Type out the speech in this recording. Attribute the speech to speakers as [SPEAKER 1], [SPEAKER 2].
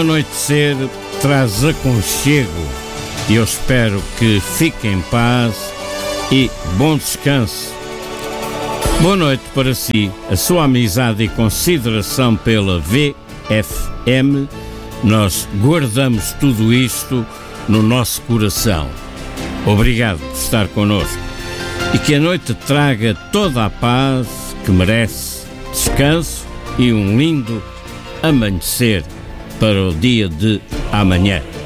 [SPEAKER 1] anoitecer traz aconchego e eu espero que fique em paz e bom descanso. Boa noite para si, a sua amizade e consideração pela VFM. Nós guardamos tudo isto no nosso coração. Obrigado por estar connosco e que a noite traga toda a paz que merece, descanso e um lindo amanhecer para o dia de amanhã.